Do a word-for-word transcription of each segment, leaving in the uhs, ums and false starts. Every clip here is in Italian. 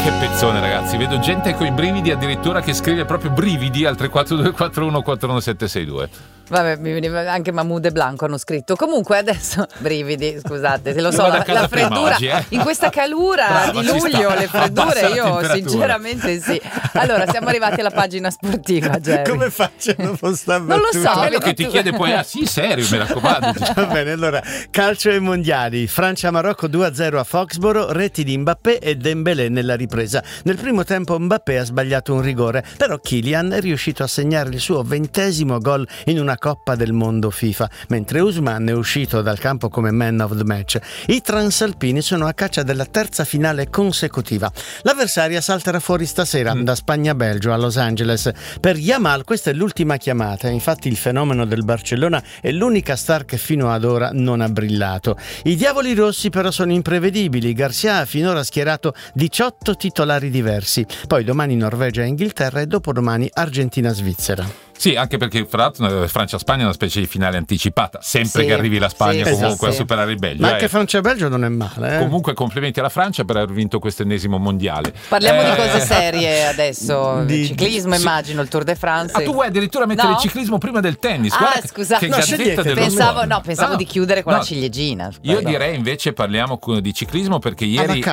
Che pezzone, ragazzi, vedo gente coi brividi addirittura che scrive proprio brividi al tre quattro due quattro uno quattro uno sette sei due. Vabbè, mi veniva anche Mahmood e Blanco hanno scritto. Comunque adesso brividi, scusate, se lo so, la, la freddura oggi, eh? In questa calura Brava, di luglio le freddure io sinceramente sì. Allora, siamo arrivati alla pagina sportiva, Jerry. Come faccio a non Non lo so, quello che ti chiede poi ah sì, serio, mi raccomando. Va bene, allora, calcio ai mondiali. Francia-Marocco due a zero a Foxborough, reti di Mbappé e Dembélé nella ripresa. Nel primo tempo Mbappé ha sbagliato un rigore, però Kylian è riuscito a segnare il suo ventesimo gol in una Coppa del Mondo FIFA, mentre Ousmane è uscito dal campo come man of the match. I transalpini sono a caccia della terza finale consecutiva. L'avversaria salterà fuori stasera mm. da Spagna-Belgio a Los Angeles. Per Yamal questa è l'ultima chiamata, infatti il fenomeno del Barcellona è l'unica star che fino ad ora non ha brillato. I diavoli rossi però sono imprevedibili. Garcia ha finora schierato diciotto titolari diversi, poi domani Norvegia e Inghilterra e dopodomani Argentina-Svizzera. Sì, anche perché fra l'altro Francia-Spagna è una specie di finale anticipata, sempre sì, che arrivi la Spagna sì, comunque sì. a superare il Belgio. Ma anche eh. Francia-Belgio non è male. Eh? Comunque complimenti alla Francia per aver vinto questo ennesimo mondiale. Parliamo eh... di cose serie adesso, di... ciclismo sì. immagino, il Tour de France. Ah, tu vuoi addirittura mettere no? il ciclismo prima del tennis? Ah, Guarda scusa, che no, gazzetta dello pensavo, sport. no, pensavo no. di chiudere con no. la ciliegina. Io Pardon. direi invece parliamo di ciclismo perché ieri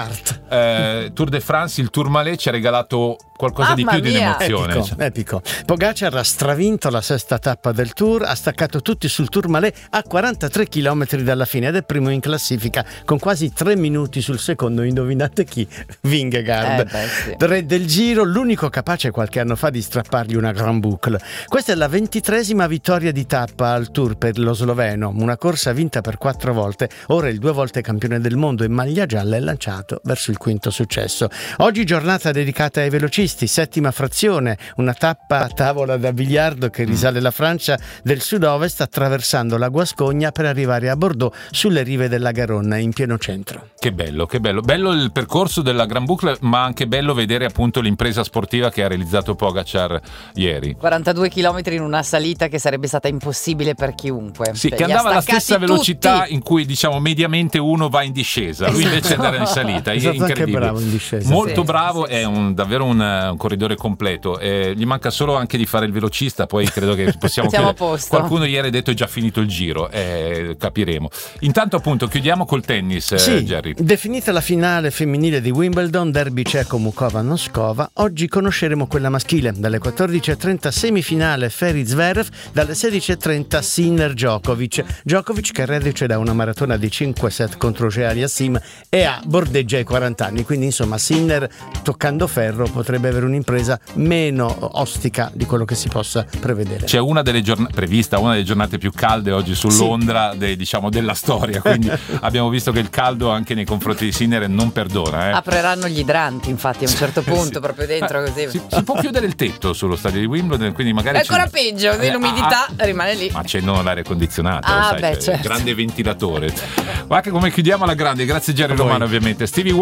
eh, Tour de France, il Tourmalet ci ha regalato qualcosa Mamma di più mia. di un'emozione. Epico, epico. Pogacar ha stravinto la sesta tappa del Tour, ha staccato tutti sul Tourmalet a quarantatré chilometri dalla fine ed è primo in classifica con quasi tre minuti sul secondo. Indovinate chi? Vingegaard. Eh, beh, sì. Re del Giro, l'unico capace qualche anno fa di strappargli una Grand Boucle. Questa è la ventitresima vittoria di tappa al Tour per lo sloveno, una corsa vinta per quattro volte. Ora il due volte campione del mondo in maglia gialla è lanciato verso il quinto successo. Oggi giornata dedicata ai velocisti, settima frazione, una tappa a tavola da biliardo che risale la Francia del sud-ovest attraversando la Guascogna per arrivare a Bordeaux sulle rive della Garonna in pieno centro. Che bello, che bello. Bello il percorso della Grand Boucle, ma anche bello vedere appunto l'impresa sportiva che ha realizzato Pogacar ieri. quarantadue chilometri in una salita che sarebbe stata impossibile per chiunque. Sì, cioè, che andava alla stessa tutti. velocità in cui diciamo mediamente uno va in discesa, lui invece Esatto. andava in salita. È stato incredibile. anche bravo in discesa. Molto Sì, bravo, sì, è un, davvero un, un corridore completo. Eh, gli manca solo anche di fare il velocista, poi credo che possiamo Siamo a chiudere. posto. Qualcuno ieri ha detto è già finito il giro, eh, capiremo. Intanto appunto chiudiamo col tennis, Sì, eh, Jerry. definita la finale femminile di Wimbledon, derby ceco Mukova-Noskova, oggi conosceremo quella maschile. Dalle quattordici e trenta semifinale Ferry-Zverev, dalle sedici e trenta Sinner-Djokovic. Djokovic che reduce da una maratona di cinque set contro Auger-Aliassime e ha bordeggia i quaranta anni, quindi insomma Sinner toccando ferro potrebbe avere un'impresa meno ostica di quello che si possa prevedere. C'è una delle giornate prevista, una delle giornate più calde oggi su Sì. Londra de, diciamo della storia, quindi abbiamo visto che il caldo anche nei confronti di Sinner non perdona. Eh. Apriranno gli idranti infatti a un certo punto Sì. proprio dentro così. Si, si può chiudere il tetto sullo stadio di Wimbledon, quindi magari È ancora ci- peggio, Eh, l'umidità ah, rimane lì. ma accendono l'aria condizionata, Ah, lo sai, beh, cioè, certo. grande ventilatore. Guarda che come chiudiamo alla grande, grazie Jerry A voi. Romano ovviamente. Stevie